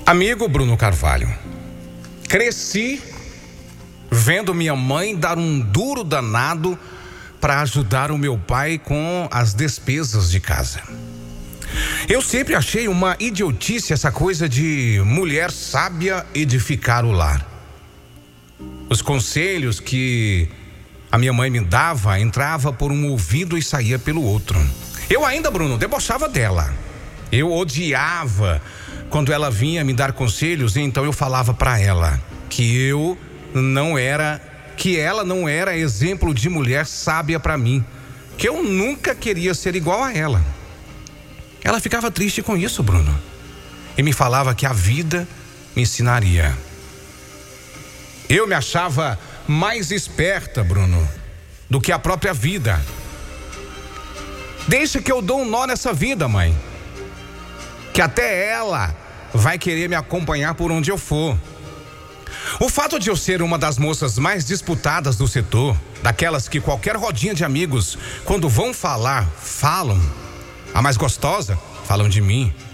Amigo Bruno Carvalho, cresci vendo minha mãe dar um duro danado para ajudar o meu pai com as despesas de casa. Eu sempre achei uma idiotice essa coisa de mulher sábia edificar o lar. Os conselhos que a minha mãe me dava entrava por um ouvido e saía pelo outro. Eu ainda, Bruno, debochava dela. Eu odiava quando ela vinha me dar conselhos, e então eu falava para ela que ela não era exemplo de mulher sábia para mim, que eu nunca queria ser igual a ela. Ela ficava triste com isso, Bruno, e me falava que a vida me ensinaria. Eu me achava mais esperta, Bruno, do que a própria vida. Deixa que eu dou um nó nessa vida, mãe, que até ela vai querer me acompanhar por onde eu for. O fato de eu ser uma das moças mais disputadas do setor, daquelas que qualquer rodinha de amigos, quando vão falar, falam. A mais gostosa, falam de mim.